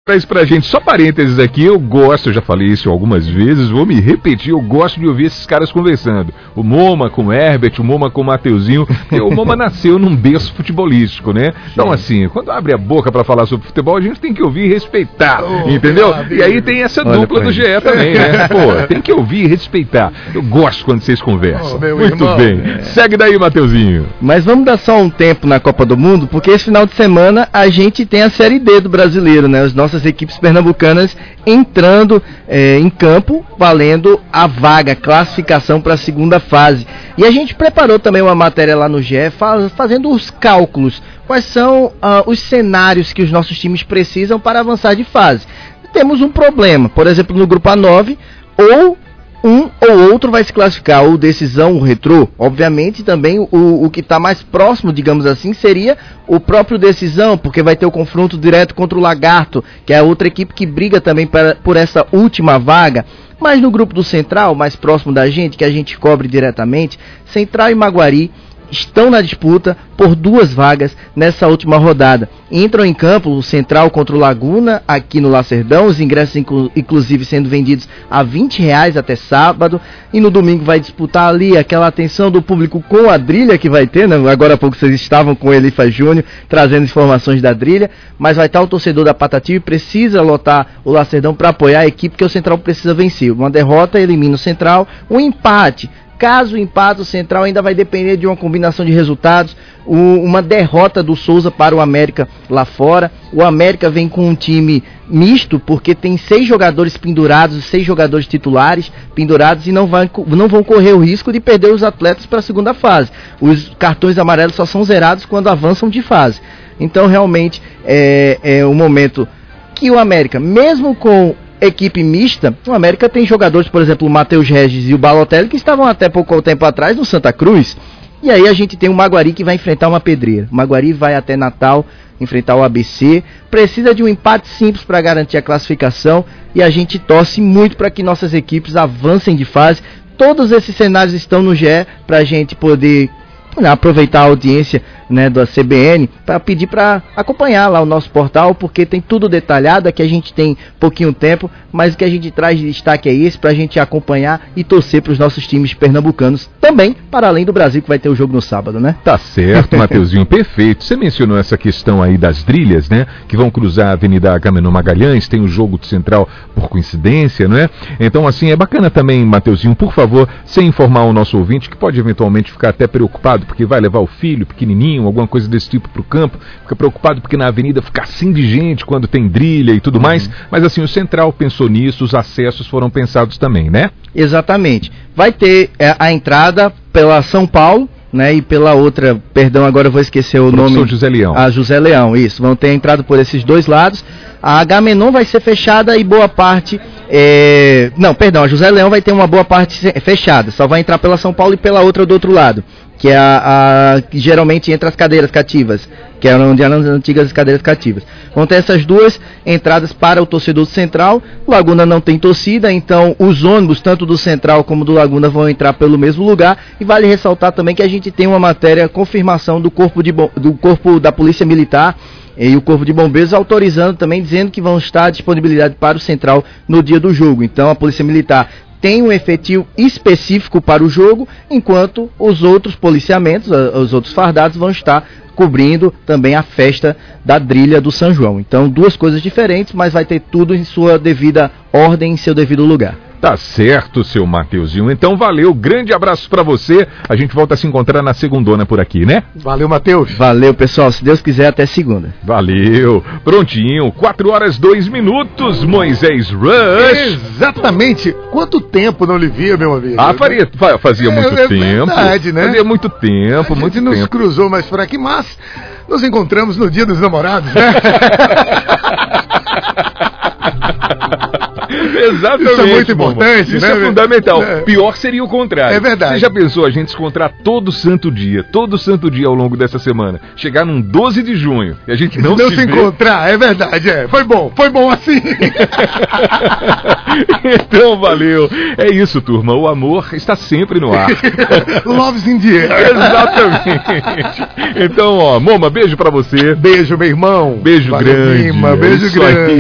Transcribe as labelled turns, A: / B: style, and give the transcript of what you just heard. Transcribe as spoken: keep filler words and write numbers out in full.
A: Traz pra gente, só parênteses aqui, eu gosto, eu já falei isso algumas vezes, vou me repetir, eu gosto de ouvir esses caras conversando. O Moma com o Herbert, o Moma com o Mateuzinho, porque o Moma nasceu num berço futebolístico, né? Então assim, quando abre a boca pra falar sobre futebol, a gente tem que ouvir e respeitar, oh, entendeu? E aí tem essa Olha dupla do G E também, né? Pô, tem que ouvir e respeitar. Eu gosto quando vocês conversam. Oh, Muito irmão. bem. É. Segue daí, Mateuzinho.
B: Mas vamos dar só um tempo na Copa do Mundo, porque esse final de semana a gente tem a Série D do brasileiro, né? As nossas equipes pernambucanas entrando é, em campo, valendo a vaga, classificação para a segunda fase. E a gente preparou também uma matéria lá no G E, faz, fazendo os cálculos. Quais são uh, os cenários que os nossos times precisam para avançar de fase? Temos um problema, por exemplo, no grupo A nove, ou um ou outro vai se classificar, ou Decisão, o Retrô. Obviamente também o, o que está mais próximo, digamos assim, seria o próprio Decisão, porque vai ter o confronto direto contra o Lagarto, que é a outra equipe que briga também pra, por essa última vaga. Mas no grupo do Central, mais próximo da gente, que a gente cobre diretamente, Central e Maguari estão na disputa por duas vagas nessa última rodada. Entram em campo o Central contra o Laguna, aqui no Lacerdão, os ingressos inclu- inclusive sendo vendidos a vinte reais até sábado, e no domingo vai disputar ali aquela atenção do público com a Drilha que vai ter, né? Agora há pouco vocês estavam com o Elifa Júnior trazendo informações da Drilha, mas vai estar o torcedor da Patativa e precisa lotar o Lacerdão para apoiar a equipe que o Central precisa vencer. Uma derrota elimina o Central, um empate. Caso o empate, o Central ainda vai depender de uma combinação de resultados, o, uma derrota do Souza para o América lá fora. O América vem com um time misto, porque tem seis jogadores pendurados, seis jogadores titulares pendurados, e não, vai, não vão correr o risco de perder os atletas para a segunda fase. Os cartões amarelos só são zerados quando avançam de fase. Então, realmente, é, é um momento que o América, mesmo com equipe mista, o América tem jogadores, por exemplo, o Matheus Regis e o Balotelli, que estavam até pouco tempo atrás no Santa Cruz. E aí a gente tem o Maguari que vai enfrentar uma pedreira. O Maguari vai até Natal enfrentar o A B C. Precisa de um empate simples para garantir a classificação, e a gente torce muito para que nossas equipes avancem de fase. Todos esses cenários estão no G E para a gente poder aproveitar a audiência, né, da C B N, para pedir para acompanhar lá o nosso portal, porque tem tudo detalhado. Aqui a gente tem pouquinho tempo, mas o que a gente traz de destaque é esse, para a gente acompanhar e torcer para os nossos times pernambucanos também, para além do Brasil, que vai ter o jogo no sábado, né?
A: Tá certo, Mateuzinho, perfeito. Você mencionou essa questão aí das trilhas, né, que vão cruzar a Avenida Agamenon Magalhães, tem o jogo do Central por coincidência, não é? Então, assim, é bacana também, Mateuzinho, por favor, sem informar o nosso ouvinte, que pode eventualmente ficar até preocupado, porque vai levar o filho pequenininho, alguma coisa desse tipo pro campo, fica preocupado porque na avenida fica assim de gente quando tem trilha e tudo uhum. mais, mas assim, o Central pensou nisso, os acessos foram pensados também, né?
B: Exatamente. Vai ter é, a entrada pela São Paulo, né, e pela outra, perdão, agora eu vou esquecer o Professor nome.
A: José Leão.
B: A José Leão, isso. Vão ter entrado por esses dois lados. A Agamenon vai ser fechada e boa parte... É... Não, perdão, a José Leão vai ter uma boa parte fechada. Só vai entrar pela São Paulo e pela outra do outro lado, que é a, a que geralmente entra as cadeiras cativas, que é onde eram as antigas cadeiras cativas. Vão ter essas duas entradas para o torcedor do Central. O Laguna não tem torcida, então os ônibus, tanto do Central como do Laguna, vão entrar pelo mesmo lugar. E vale ressaltar também que a gente tem uma matéria, confirmação do corpo, de, do corpo da Polícia Militar e o Corpo de Bombeiros autorizando também, dizendo que vão estar à disponibilidade para o Central no dia do jogo. Então a Polícia Militar tem um efetivo específico para o jogo, enquanto os outros policiamentos, os outros fardados, vão estar cobrindo também a festa da Drilha do São João. Então, duas coisas diferentes, mas vai ter tudo em sua devida ordem, em seu devido lugar.
A: Tá certo, seu Mateuzinho. Então, valeu, grande abraço pra você. A gente volta a se encontrar na segundona por aqui, né?
B: Valeu, Mateus. Valeu, pessoal. Se Deus quiser, até segunda.
A: Valeu. Prontinho. quatro horas, dois minutos, Moisés Rush.
C: Exatamente. Quanto tempo não lhe via, meu amigo?
A: Ah, faria, fazia muito
C: é, é
A: tempo.
C: Verdade, né?
A: Fazia muito tempo,
C: a
A: muito
C: gente nos
A: tempo.
C: cruzou mais por aqui, mas nos encontramos no Dia dos Namorados, né?
A: Exatamente.
C: Isso é muito importante,
A: Isso
C: né?
A: é fundamental.
C: É.
A: Pior seria o contrário.
C: É verdade.
A: Você já pensou a gente se encontrar todo santo dia, todo santo dia ao longo dessa semana, chegar num doze de junho e a gente não,
C: não
A: se,
C: se encontrar, é verdade, é. Foi bom, foi bom assim.
A: Então, valeu. É isso, turma. O amor está sempre no ar.
C: Love's in the air.
A: Exatamente. Então, ó, Moma, beijo pra você.
C: Beijo, meu irmão.
A: Beijo
C: Valeu,
A: grande.
C: Mima, beijo
A: é isso
C: grande.
A: Aí.